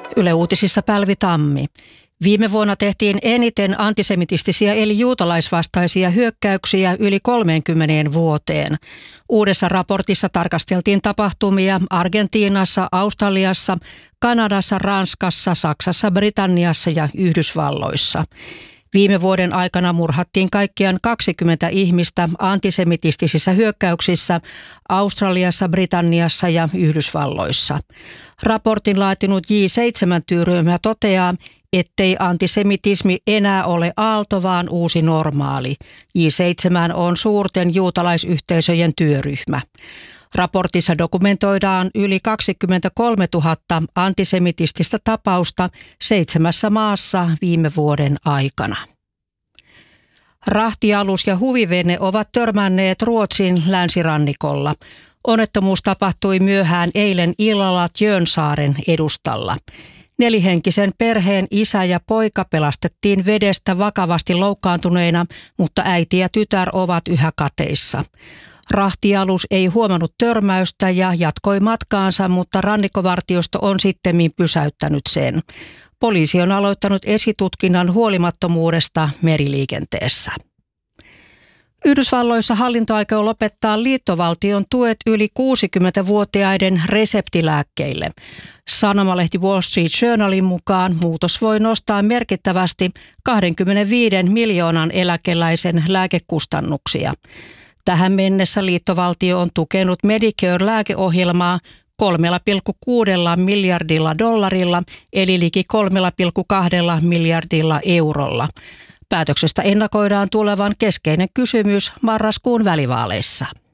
Yle Uutisissa Pälvi Tammi. Viime vuonna tehtiin eniten antisemitistisiä eli juutalaisvastaisia hyökkäyksiä yli 30 vuoteen. Uudessa raportissa tarkasteltiin tapahtumia Argentiinassa, Australiassa, Kanadassa, Ranskassa, Saksassa, Britanniassa ja Yhdysvalloissa. Viime vuoden aikana murhattiin kaikkiaan 20 ihmistä antisemitistisissä hyökkäyksissä Australiassa, Britanniassa ja Yhdysvalloissa. Raportin laatinut J7-työryhmä toteaa, ettei antisemitismi enää ole aalto, vaan uusi normaali. J7 on suurten juutalaisyhteisöjen työryhmä. Raportissa dokumentoidaan yli 23 000 antisemitististä tapausta 7 maassa viime vuoden aikana. Rahtialus ja huvivene ovat törmänneet Ruotsin länsirannikolla. Onnettomuus tapahtui myöhään eilen illalla Tjörnsaaren edustalla. 4-henkisen perheen isä ja poika pelastettiin vedestä vakavasti loukkaantuneina, mutta äiti ja tytär ovat yhä kateissa. Rahtialus ei huomannut törmäystä ja jatkoi matkaansa, mutta rannikkovartiosto on sittemmin pysäyttänyt sen. Poliisi on aloittanut esitutkinnan huolimattomuudesta meriliikenteessä. Yhdysvalloissa hallinto aikoo lopettaa liittovaltion tuet yli 60-vuotiaiden reseptilääkkeille. Sanomalehti Wall Street Journalin mukaan muutos voi nostaa merkittävästi 25 miljoonan eläkeläisen lääkekustannuksia. Tähän mennessä liittovaltio on tukenut Medicare-lääkeohjelmaa $3,6 miljardilla eli liki 3,2 miljardilla eurolla. Päätöksestä ennakoidaan tulevan keskeinen kysymys marraskuun välivaaleissa.